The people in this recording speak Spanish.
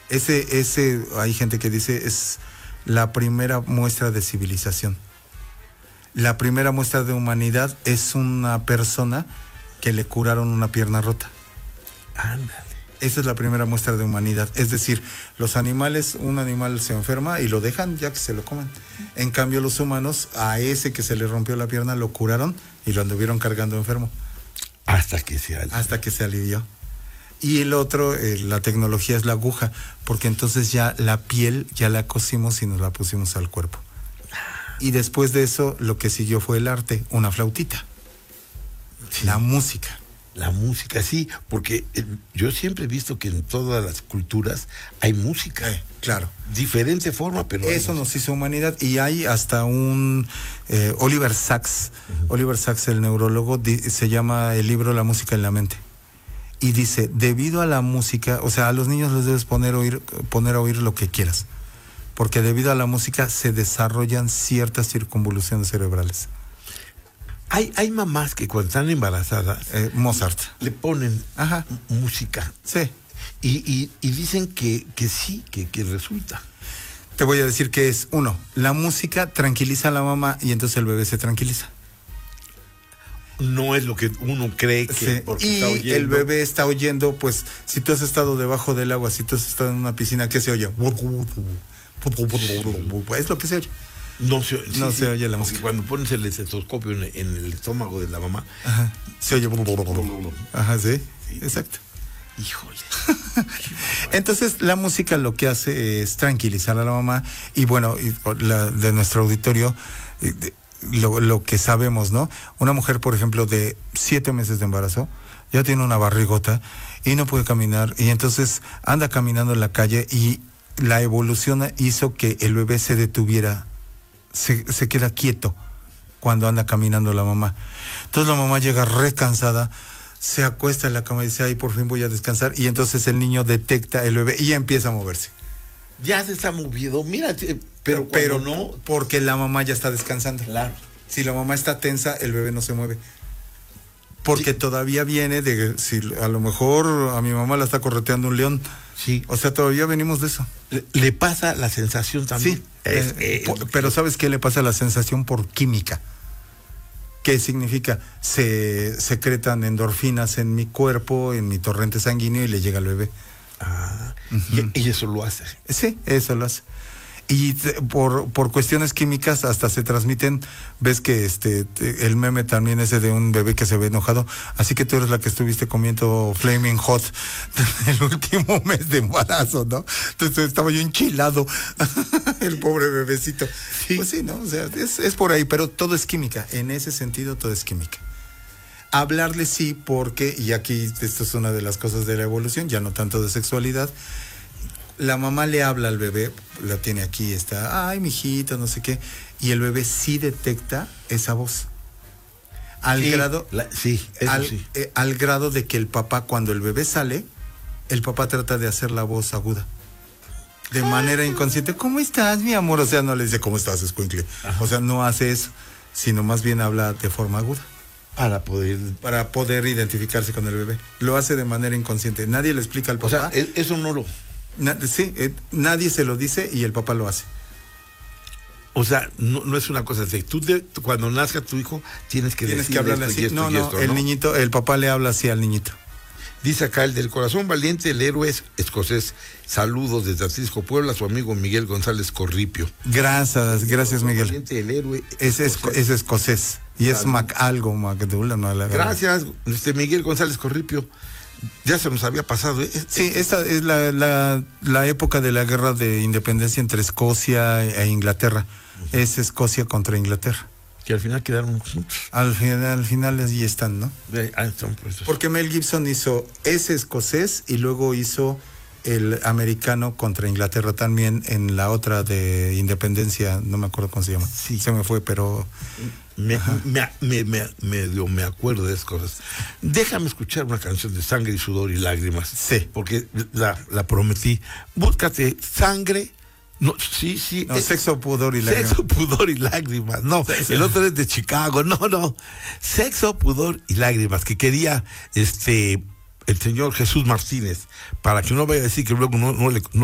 Hay gente que dice, es la primera muestra de civilización. La primera muestra de humanidad es una persona que le curaron una pierna rota. Ándale. Esa es la primera muestra de humanidad. Es decir, los animales, un animal se enferma y lo dejan ya que se lo comen. En cambio, los humanos, a ese que se le rompió la pierna, lo curaron y lo anduvieron cargando enfermo. Hasta que se alivió. Y el otro, la tecnología es la aguja, porque entonces ya la piel ya la cosimos y nos la pusimos al cuerpo. Y después de eso, lo que siguió fue el arte, una flautita. Sí. La música, sí, porque yo siempre he visto que en todas las culturas hay música. Claro. Diferente forma, pero... Eso nos hizo humanidad. Y hay hasta un... Oliver Sacks, el neurólogo, se llama el libro La música en la mente. Y dice, debido a la música, o sea, a los niños les debes poner a oír lo que quieras. Porque debido a la música se desarrollan ciertas circunvoluciones cerebrales. Hay mamás que cuando están embarazadas, Mozart, le ponen música. Sí. Y dicen que sí, que resulta. Te voy a decir que es, uno, la música tranquiliza a la mamá y entonces el bebé se tranquiliza. No es lo que uno cree que... Sí. Porque y está oyendo. el bebé está oyendo, pues, si tú has estado debajo del agua, si tú has estado en una piscina, ¿qué se oye? Es lo que se oye. No se oye la música. Cuando pones el estetoscopio en el estómago de la mamá, se oye. Sí, exacto. Híjole. Entonces la música lo que hace es tranquilizar a la mamá. Y bueno, de nuestro auditorio, lo que sabemos, ¿no? Una mujer, por ejemplo, de 7 meses de embarazo, ya tiene una barrigota y no puede caminar, y entonces anda caminando en la calle, y la evolución hizo que el bebé se detuviera, se queda quieto cuando anda caminando la mamá. Entonces la mamá llega recansada, se acuesta en la cama y dice, ay, por fin voy a descansar, y entonces el niño detecta el bebé y empieza a moverse. Ya se está moviendo, mira, pero no, porque la mamá ya está descansando. Claro. Si la mamá está tensa, el bebé no se mueve. Porque todavía viene de, si a lo mejor a mi mamá la está correteando un león. Sí. O sea, todavía venimos de eso. Le pasa la sensación también. Sí. Pero ¿sabes qué le pasa? La sensación por química. ¿Qué significa? Se secretan endorfinas en mi cuerpo, en mi torrente sanguíneo, y le llega al bebé. Y eso lo hace. Sí, eso lo hace. Y por cuestiones químicas hasta se transmiten, ves que el meme también ese de un bebé que se ve enojado, así que tú eres la que estuviste comiendo Flaming Hot el último mes de embarazo, ¿no? Entonces estaba yo enchilado, el pobre bebecito. Sí. Pues sí, ¿no? O sea, es por ahí, pero todo es química, en ese sentido todo es química. Hablarle sí, porque, y aquí esto es una de las cosas de la evolución, ya no tanto de sexualidad. La mamá le habla al bebé, la tiene aquí, está, ay, mijito, no sé qué, y el bebé sí detecta esa voz. Al grado de que el papá, cuando el bebé sale, el papá trata de hacer la voz aguda. De manera inconsciente, ¿cómo estás, mi amor? O sea, no le dice, ¿cómo estás, escuincle? O sea, no hace eso, sino más bien habla de forma aguda. Para poder identificarse con el bebé. Lo hace de manera inconsciente. Nadie le explica al papá. O sea, eso no lo... nadie se lo dice y el papá lo hace. O sea, no es una cosa así. Tú cuando nazca tu hijo tienes que hablarle así. No, niñito, el papá le habla así al niñito. Dice acá, el del corazón valiente, el héroe escocés. Saludos desde Atlisco, Puebla, su amigo Miguel González Corripio. Gracias Miguel. Valiente, el héroe es escocés. Y es Macdula, no la Gracias, Miguel González Corripio. Ya se nos había pasado. Sí, esta es la época de la guerra de independencia entre Escocia e Inglaterra. Es Escocia contra Inglaterra. Que al final quedaron juntos. Al final allí están, ¿no? Están porque Mel Gibson hizo ese escocés y luego hizo el americano contra Inglaterra también en la otra de independencia, no me acuerdo cómo se llama. Sí. Se me fue, pero... Me acuerdo de esas cosas. Déjame escuchar una canción de Sangre y Sudor y Lágrimas. Sí. Porque la prometí. Búscate Sangre... No, sí. No, Sexo, Pudor y Lágrimas. Sexo, Pudor y Lágrimas. No, el otro es de Chicago. No. Sexo, Pudor y Lágrimas, que quería el señor Jesús Martínez, para que no vaya a decir que luego no